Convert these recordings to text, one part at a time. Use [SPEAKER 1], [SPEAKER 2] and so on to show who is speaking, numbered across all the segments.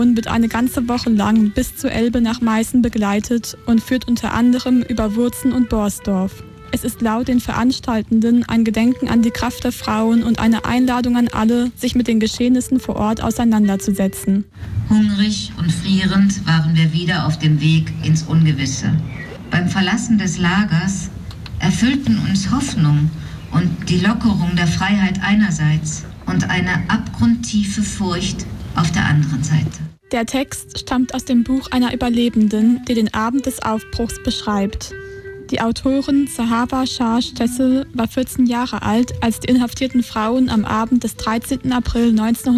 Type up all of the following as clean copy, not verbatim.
[SPEAKER 1] und wird eine ganze Woche lang bis zur Elbe nach Meißen begleitet und führt unter anderem über Wurzen und Borsdorf. Es ist laut den Veranstaltenden ein Gedenken an die Kraft der Frauen und eine Einladung an alle, sich mit den Geschehnissen vor Ort auseinanderzusetzen.
[SPEAKER 2] Hungrig und frierend waren wir wieder auf dem Weg ins Ungewisse. Beim Verlassen des Lagers erfüllten uns Hoffnung und die Lockerung der Freiheit einerseits und eine abgrundtiefe Furcht auf der anderen Seite.
[SPEAKER 1] Der Text stammt aus dem Buch einer Überlebenden, die den Abend des Aufbruchs beschreibt. Die Autorin Zahava Shah Stessel war 14 Jahre alt, als die inhaftierten Frauen am Abend des 13. April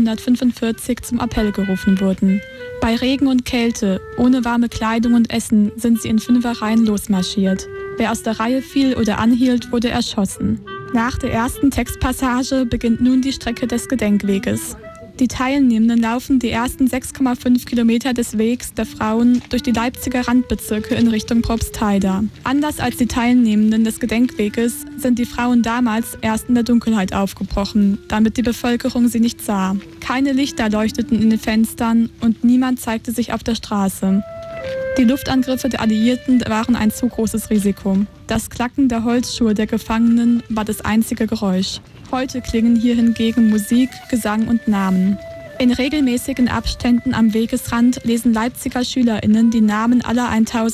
[SPEAKER 1] 1945 zum Appell gerufen wurden. Bei Regen und Kälte, ohne warme Kleidung und Essen, sind sie in Fünferreihen losmarschiert. Wer aus der Reihe fiel oder anhielt, wurde erschossen. Nach der ersten Textpassage beginnt nun die Strecke des Gedenkweges. Die Teilnehmenden laufen die ersten 6,5 Kilometer des Wegs der Frauen durch die Leipziger Randbezirke in Richtung Probstheida. Anders als die Teilnehmenden des Gedenkweges sind die Frauen damals erst in der Dunkelheit aufgebrochen, damit die Bevölkerung sie nicht sah. Keine Lichter leuchteten in den Fenstern und niemand zeigte sich auf der Straße. Die Luftangriffe der Alliierten waren ein zu großes Risiko. Das Klacken der Holzschuhe der Gefangenen war das einzige Geräusch. Heute klingen hier hingegen Musik, Gesang und Namen. In regelmäßigen Abständen am Wegesrand lesen Leipziger SchülerInnen die Namen aller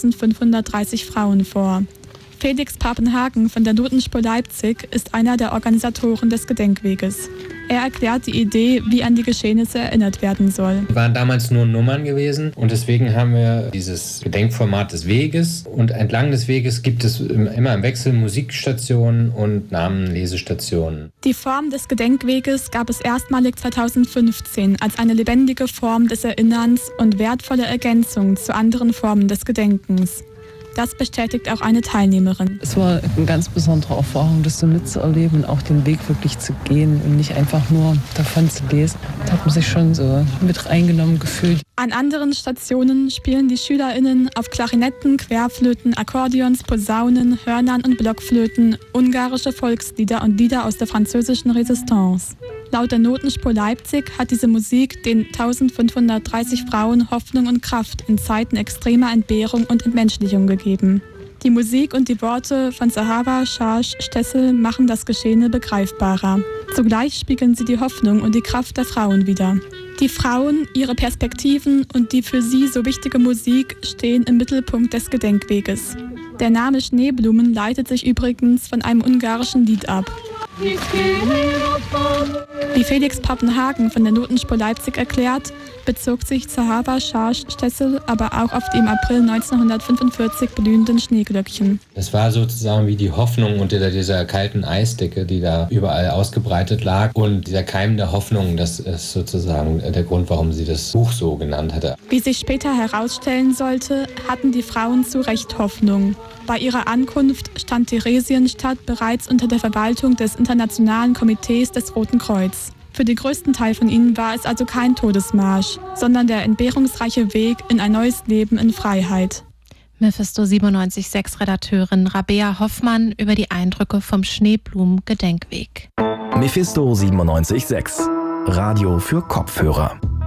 [SPEAKER 1] 1530 Frauen vor. Felix Papenhagen von der Notenspur Leipzig ist einer der Organisatoren des Gedenkweges. Er erklärt die Idee, wie an die Geschehnisse erinnert werden soll.
[SPEAKER 3] Es waren damals nur Nummern gewesen und deswegen haben wir dieses Gedenkformat des Weges. Und entlang des Weges gibt es immer im Wechsel Musikstationen und Namenlesestationen.
[SPEAKER 1] Die Form des Gedenkweges gab es erstmalig 2015 als eine lebendige Form des Erinnerns und wertvolle Ergänzung zu anderen Formen des Gedenkens. Das bestätigt auch eine Teilnehmerin.
[SPEAKER 4] Es war eine ganz besondere Erfahrung, das so mitzuerleben und auch den Weg wirklich zu gehen und nicht einfach nur davon zu lesen. Da hat man sich schon so mit reingenommen gefühlt.
[SPEAKER 1] An anderen Stationen spielen die SchülerInnen auf Klarinetten, Querflöten, Akkordeons, Posaunen, Hörnern und Blockflöten ungarische Volkslieder und Lieder aus der französischen Resistance. Laut der Notenspur Leipzig hat diese Musik den 1530 Frauen Hoffnung und Kraft in Zeiten extremer Entbehrung und Entmenschlichung gegeben. Die Musik und die Worte von Zahava Shah Stessel machen das Geschehene begreifbarer. Zugleich spiegeln sie die Hoffnung und die Kraft der Frauen wider. Die Frauen, ihre Perspektiven und die für sie so wichtige Musik stehen im Mittelpunkt des Gedenkweges. Der Name Schneeblumen leitet sich übrigens von einem ungarischen Lied ab. Wie Felix Papenhagen von der Notenspur Leipzig erklärt, bezog sich Zahava Shah Stessel aber auch auf die im April 1945 blühenden Schneeglöckchen.
[SPEAKER 3] Es war sozusagen wie die Hoffnung unter dieser kalten Eisdecke, die da überall ausgebreitet lag. Und dieser Keim der Hoffnung, das ist sozusagen der Grund, warum sie das Buch so genannt hatte.
[SPEAKER 1] Wie sich später herausstellen sollte, hatten die Frauen zu Recht Hoffnung. Bei ihrer Ankunft stand Theresienstadt bereits unter der Verwaltung des Internationalen Komitees des Roten Kreuz. Für den größten Teil von ihnen war es also kein Todesmarsch, sondern der entbehrungsreiche Weg in ein neues Leben in Freiheit.
[SPEAKER 5] Mephisto 97.6 Redakteurin Rabea Hoffmann über die Eindrücke vom Schneeblumen-Gedenkweg.
[SPEAKER 6] Mephisto 97.6 Radio für Kopfhörer.